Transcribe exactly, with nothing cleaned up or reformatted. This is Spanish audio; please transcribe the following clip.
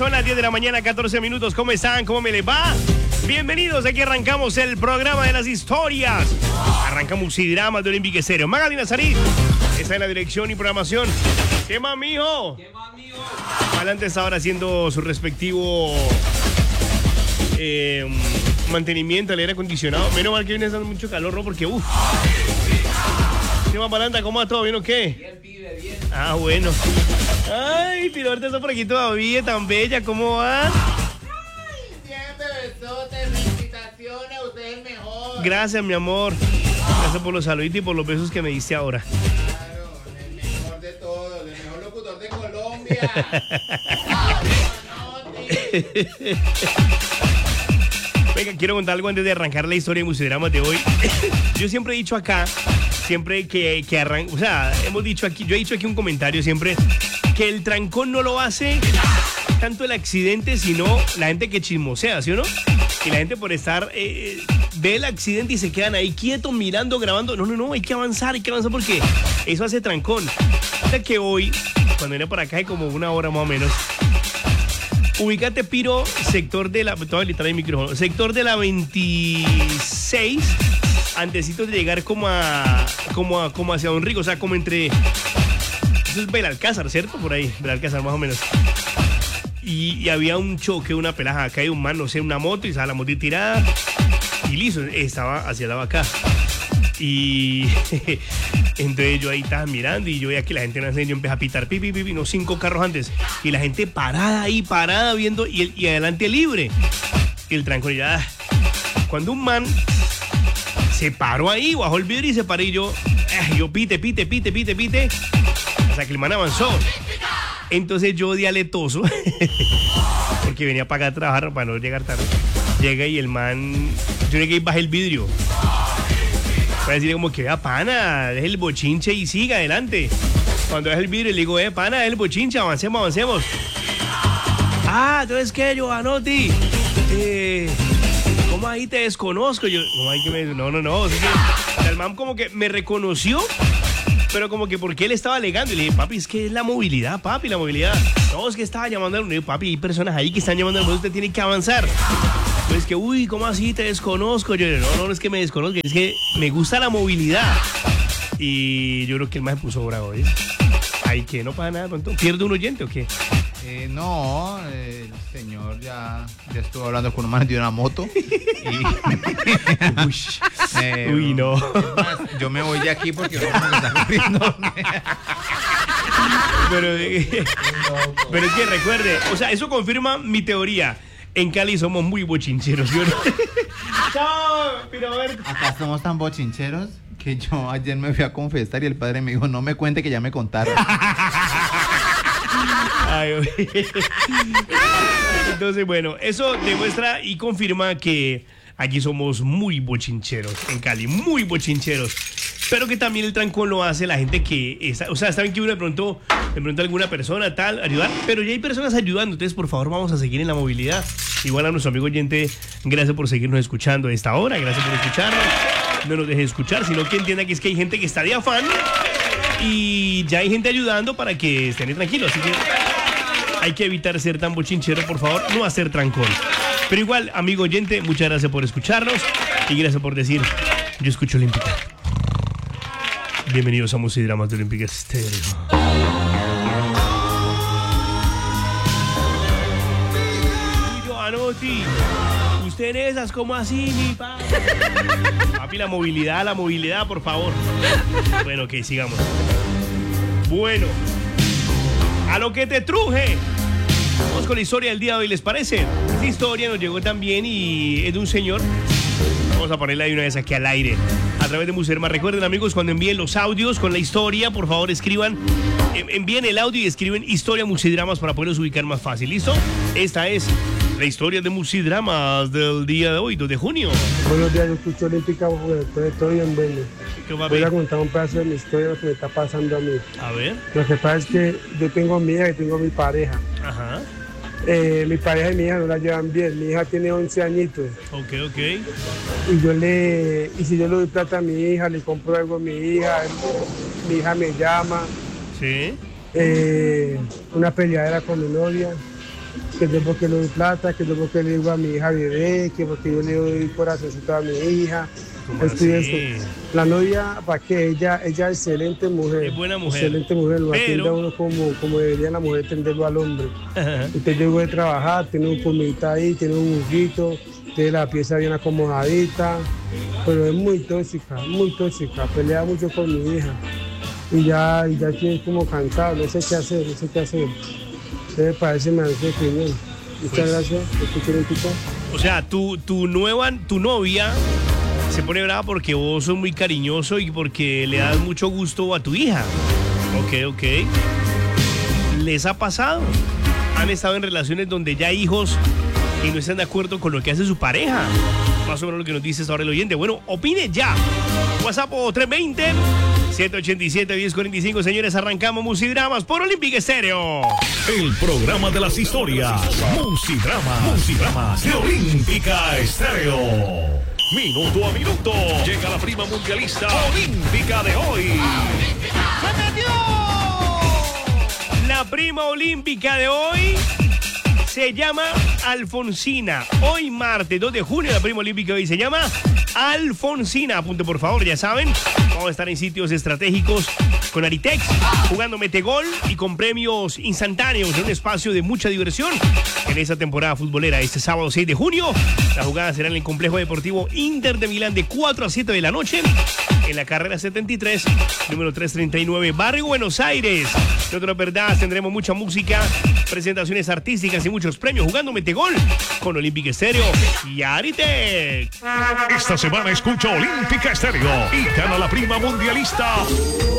son las diez de la mañana, catorce minutos. ¿Cómo están? ¿Cómo me les va? Bienvenidos, aquí arrancamos el programa de las historias. Arrancamos Musidramas de Olympic Estéreo. Magali Nazarí está en la dirección y programación. ¿Qué más, mijo? ¿Qué más, mijo? Adelante está ahora haciendo su respectivo eh, mantenimiento al aire acondicionado. Menos mal que viene dando mucho calor, ¿no? Porque uff. ¿Qué más, Balanta? ¿Cómo va todo? ¿Bien o qué? Bien, pibe, bien. Ah, bueno. Ay, pero ahorita está por aquí todavía, tan bella. ¿Cómo va? Ay, bien, bebesote, felicitaciones, usted es el mejor. Gracias, mi amor. Gracias por los saluditos y por los besos que me diste ahora. Claro, el mejor de todos, el mejor locutor de Colombia. Venga, quiero contar algo antes de arrancar la historia de Musidramas de hoy. Yo siempre he dicho acá, siempre que, que arranca, o sea, hemos dicho aquí, yo he dicho aquí un comentario siempre, que el trancón no lo hace tanto el accidente, sino la gente que chismosea, ¿sí o no? Y la gente por estar, eh, ve el accidente y se quedan ahí quietos, mirando, grabando. No, no, no, hay que avanzar, hay que avanzar porque eso hace trancón. Hasta que hoy, cuando vine por acá, hay como una hora más o menos, ubícate, Piro, sector de la, te voy a habilitar el micrófono, sector de la veintiséis, antecitos de llegar como a, como a, como hacia Don Rico, o sea, como entre, eso es Belalcázar, ¿cierto? Por ahí, Belalcázar más o menos. Y, y había un choque, una pelaja, acá hay un man, no sé, una moto, y estaba la moto tirada, y listo, estaba hacia la vaca. Y entonces yo ahí estaba mirando y yo veía que la gente no hacía, yo empecé a pitar, pipi, pipi, no, cinco carros antes. Y la gente parada ahí, parada, viendo, y, el, y adelante libre. Y el trancón ya, cuando un man se paró ahí, bajó el vidrio y se paró y yo, eh, yo pite, pite, pite, pite, pite, hasta que el man avanzó. Entonces yo di aletoso, porque venía para acá a trabajar para no llegar tarde. Llega y el man, yo llegué y bajé el vidrio. Para decirle como que, vea, pana, deje el bochinche y siga adelante. Cuando deje el vidrio le digo, eh, pana, deje el bochinche, avancemos, avancemos. Ah, entonces, ¿qué, Giovanotti? Eh, ¿cómo ahí te desconozco? Yo, ¿cómo ahí que me...? No, no, no. O sea, que, el man como que me reconoció, pero como que porque él estaba alegando. Y le dije, papi, es que es la movilidad, papi, la movilidad. No, es que estaba llamando al mundo. Papi, hay personas ahí que están llamando al mundo, usted tiene que avanzar. Es que, uy, ¿cómo así te desconozco? Yo, no, no, no es que me desconozca, es que me gusta la movilidad. Y yo creo que el más se puso bravo, ¿eh? Ay, que no pasa nada, pronto. ¿Pierde un oyente o qué? Eh, no, eh, el señor ya, ya estuvo hablando con un man de una moto. Y... uy, eh, uy, no. Más, yo me voy de aquí porque no me está corriendo. Pero, eh, pero es que recuerde, o sea, eso confirma mi teoría. En Cali somos muy bochincheros, ¿sí o no? Chao, pero a ver. Acá somos tan bochincheros que yo ayer me fui a confesar y el padre me dijo, no me cuente que ya me contaron. Ay, entonces, bueno, eso demuestra y confirma que aquí somos muy bochincheros en Cali, muy bochincheros. Pero que también el trancón lo hace la gente que está, o sea, saben que uno de pronto, de pronto alguna persona tal, ayudar, pero ya hay personas ayudando, entonces por favor vamos a seguir en la movilidad. Igual a nuestro amigo oyente, gracias por seguirnos escuchando a esta hora, gracias por escucharnos, no nos deje escuchar, sino que entienda que es que hay gente que está de afán y ya hay gente ayudando para que estén tranquilos, así que hay que evitar ser tan bochinchero, por favor, no hacer trancón. Pero igual, amigo oyente, muchas gracias por escucharnos y gracias por decir, yo escucho Olímpica. Bienvenidos a Musidramas de Olympic Estéreo. Giovanotti, usted en esas, ¿cómo así, mi papi? Papi, la movilidad, la movilidad, por favor. Bueno, ok, sigamos. Bueno, a lo que te truje. Vamos con la historia del día de hoy, ¿les parece? Esta historia nos llegó también y es de un señor. Vamos a ponerla de una vez aquí al aire a través de Musidramas. Recuerden, amigos, cuando envíen los audios con la historia, por favor escriban, envíen el audio y escriben historia Musidramas para poderlos ubicar más fácil. ¿Listo? Esta es la historia de Musidramas del día de hoy, dos de junio. Buenos días, yo escucho Olímpica, estoy bien bueno. Voy a contar un pedazo de mi historia, lo que me está pasando a mí. A ver. Lo que pasa es que yo tengo a mi hija y tengo a mi pareja. Ajá. Eh, mi pareja y mi hija no la llevan bien. Mi hija tiene once añitos. Ok, ok. Y yo le, y si yo le doy plata a mi hija, le compro algo a mi hija, mi hija me llama. Sí. Eh, una peleadera con mi novia. que yo porque le doy plata, que yo porque le digo a mi hija bebé, que porque yo le doy corazoncito a mi hija. Estoy eso. La novia, para que ella, ella es excelente mujer. Es buena mujer. Excelente mujer, lo Pero... atiende a uno como, como debería la mujer atenderlo al hombre. Ajá. Usted llegó de trabajar, tiene un comidita ahí, tiene un juguito, tiene la pieza bien acomodadita, pero es muy tóxica, muy tóxica, pelea mucho con mi hija. Y ya, y ya estoy como cansado, no sé qué hacer, no sé qué hacer. Entonces parece me hace opinión. Muchas Pues, gracias. ¿Quieren escuchar? O sea, tu, tu nueva, tu novia se pone brava porque vos sos muy cariñoso y porque le das mucho gusto a tu hija. Ok, ok. ¿Les ha pasado? ¿Han estado en relaciones donde ya hay hijos y no están de acuerdo con lo que hace su pareja? Más o menos lo que nos dices ahora el oyente. Bueno, opine ya. WhatsApp tres dos cero, siete ocho siete, uno cero cuatro cinco. Señores, arrancamos Musidramas por Olímpica Estéreo. El programa de las historias. Musidramas. Musidramas de Olímpica Estéreo. Minuto a minuto. Llega la prima mundialista olímpica de hoy. ¡Se metió! La prima olímpica de hoy se llama Alfonsina. Hoy martes dos de junio la prima olímpica de hoy se llama Alfonsina. Apunte por favor, ya saben. Vamos a estar en sitios estratégicos con Aritex, jugando metegol y con premios instantáneos en un espacio de mucha diversión en esta temporada futbolera. Este sábado seis de junio, la jugada será en el complejo deportivo Inter de Milán de cuatro a siete de la noche en la carrera setenta y tres, número trescientos treinta y nueve, Barrio Buenos Aires. De otras verdades, tendremos mucha música, presentaciones artísticas y muchos premios jugando metegol con Olímpica Estéreo y Aritex. Esta semana escucha Olímpica Estéreo y gana la prima mundialista